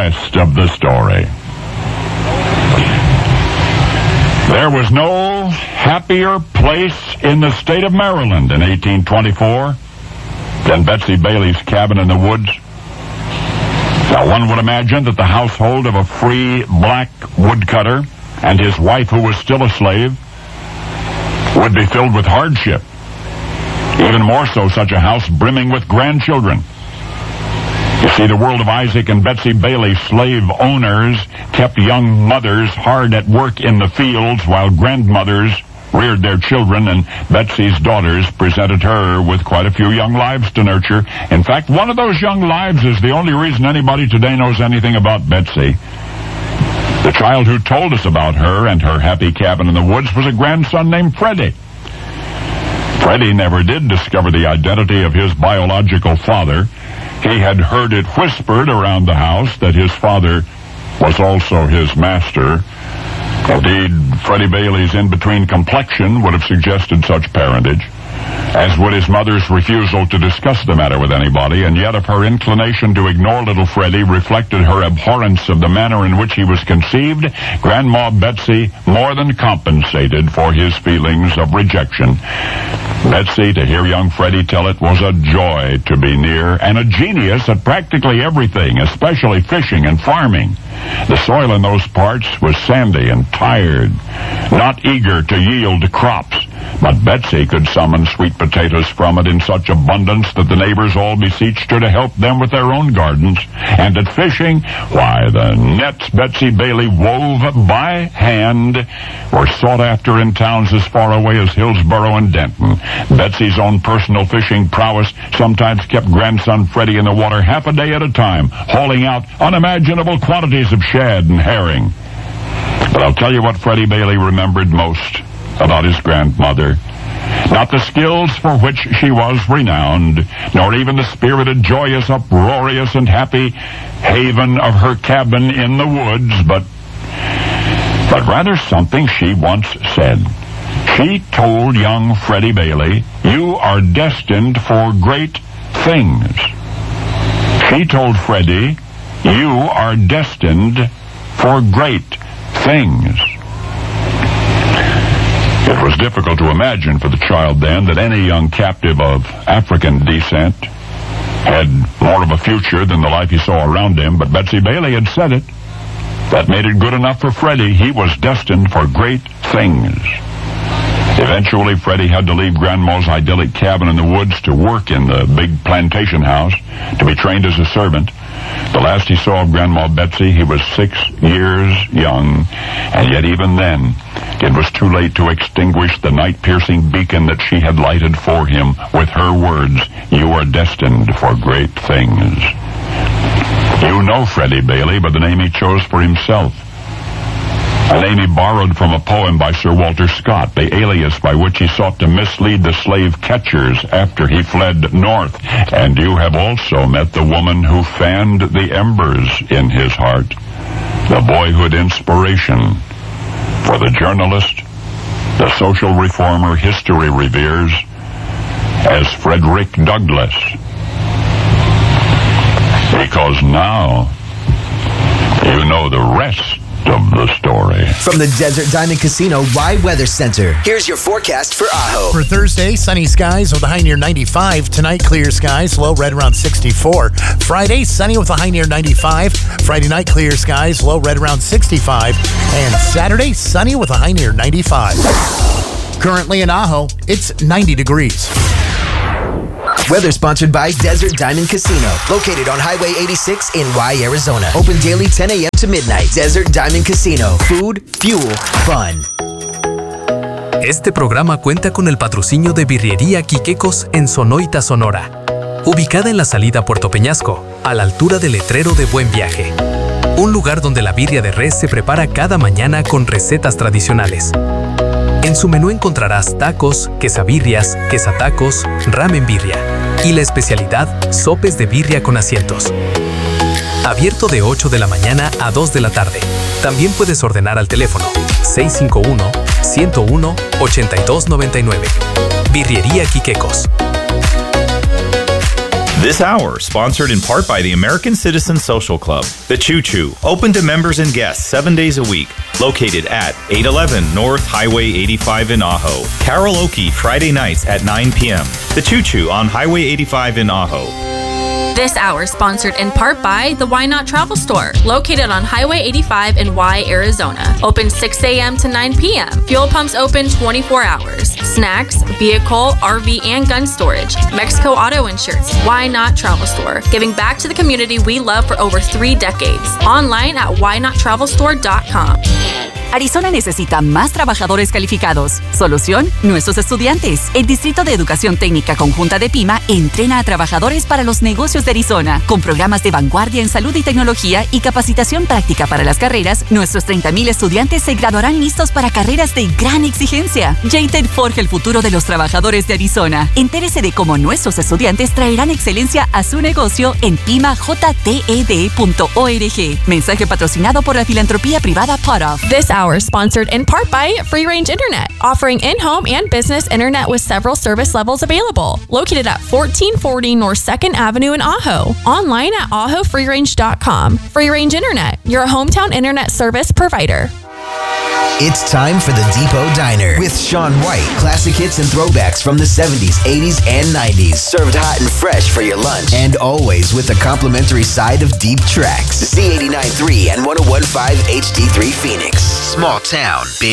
rest of the story. There was no happier place in the state of Maryland in 1824 than Betsy Bailey's cabin in the woods. Now, one would imagine that the household of a free black woodcutter and his wife, who was still a slave, would be filled with hardship. Even more so, such a house brimming with grandchildren. You see, the world of Isaac and Betsy Bailey, slave owners, kept young mothers hard at work in the fields while grandmothers reared their children, and Betsy's daughters presented her with quite a few young lives to nurture. In fact, one of those young lives is the only reason anybody today knows anything about Betsy. The child who told us about her and her happy cabin in the woods was a grandson named Freddie. Freddie never did discover the identity of his biological father. He had heard it whispered around the house that his father was also his master. Indeed, Freddie Bailey's in-between complexion would have suggested such parentage, as would his mother's refusal to discuss the matter with anybody, and yet if her inclination to ignore little Freddie reflected her abhorrence of the manner in which he was conceived, Grandma Betsy more than compensated for his feelings of rejection. Betsy, to hear young Freddie tell it, was a joy to be near, and a genius at practically everything, especially fishing and farming. The soil in those parts was sandy and tired, not eager to yield crops, but Betsy could summon sweet potatoes from it in such abundance that the neighbors all beseeched her to help them with their own gardens. And at fishing, why, the nets Betsy Bailey wove by hand were sought after in towns as far away as Hillsborough and Denton. Betsy's own personal fishing prowess sometimes kept grandson Freddie in the water half a day at a time, hauling out unimaginable quantities of shad and herring. But I'll tell you what Freddie Bailey remembered most about his grandmother. Not the skills for which she was renowned, nor even the spirited, joyous, uproarious, and happy haven of her cabin in the woods, but rather something she once said. She told young Freddie Bailey, "You are destined for great things." She told Freddie, "You are destined for great things." It was difficult to imagine for the child then that any young captive of African descent had more of a future than the life he saw around him, but Betsy Bailey had said it. That made it good enough for Freddie. He was destined for great things. Eventually, Freddie had to leave Grandma's idyllic cabin in the woods to work in the big plantation house, to be trained as a servant. The last he saw of Grandma Betsy, he was 6 years young, and yet even then, it was too late to extinguish the night-piercing beacon that she had lighted for him with her words, "You are destined for great things." You know Freddie Bailey by the name he chose for himself, a name he borrowed from a poem by Sir Walter Scott, the alias by which he sought to mislead the slave catchers after he fled north. And you have also met the woman who fanned the embers in his heart, the boyhood inspiration for the journalist, the social reformer history reveres as Frederick Douglass. Because now you know the rest of the story. From the Desert Diamond Casino Rye Weather Center, here's your forecast for Ajo. For Thursday, sunny skies with a high near 95. Tonight, clear skies, low red around 64. Friday, sunny with a high near 95. Friday night, clear skies, low red around 65. And Saturday, sunny with a high near 95. Currently in Ajo, it's 90 degrees. Weather sponsored by Desert Diamond Casino, located on Highway 86 in Rye, Arizona. Open daily 10 a.m. to midnight. Desert Diamond Casino. Food, fuel, fun. Este programa cuenta con el patrocinio de Birrería Quiquecos en Sonoita, Sonora. Ubicada en la salida a Puerto Peñasco, a la altura del letrero de Buen Viaje. Un lugar donde la birria de res se prepara cada mañana con recetas tradicionales. En su menú encontrarás tacos, quesabirrias, quesatacos, ramen birria y la especialidad, sopes de birria con asientos. Abierto de 8 de la mañana a 2 de la tarde. También puedes ordenar al teléfono 651-101-8299. Birrería Quiquecos. This hour, sponsored in part by the American Citizen Social Club. The Choo Choo, open to members and guests 7 days a week. Located at 811 North Highway 85 in Ajo. Karaoke Friday nights at 9 p.m. The Choo Choo on Highway 85 in Ajo. This hour sponsored in part by the Why Not Travel Store, located on Highway 85 in Y, Arizona. Open 6 a.m. to 9 p.m. Fuel pumps open 24 hours. Snacks, vehicle, RV, and gun storage. Mexico Auto Insurance. Why Not Travel Store, giving back to the community we love for over 3 decades. Online at whynottravelstore.com. Arizona necesita más trabajadores calificados. Solución, nuestros estudiantes. El Distrito de Educación Técnica Conjunta de PIMA entrena a trabajadores para los negocios de Arizona. Con programas de vanguardia en salud y tecnología y capacitación práctica para las carreras, nuestros 30,000 estudiantes se graduarán listos para carreras de gran exigencia. JTED forja el futuro de los trabajadores de Arizona. Entérese de cómo nuestros estudiantes traerán excelencia a su negocio en pimajted.org. Mensaje patrocinado por la filantropía privada Potoff. This hour sponsored in part by Free Range Internet, offering in-home and business internet with several service levels available. Located at 1440 North 2nd Avenue in Ajo. Online at ajofreerange.com. Free Range Internet, your hometown internet service provider. It's time for the Depot Diner with Sean White. Classic hits and throwbacks from the 70s, 80s, and 90s. Served hot and fresh for your lunch. And always with a complimentary side of deep tracks. Z89.3 and 101.5 HD3 Phoenix. Small town, big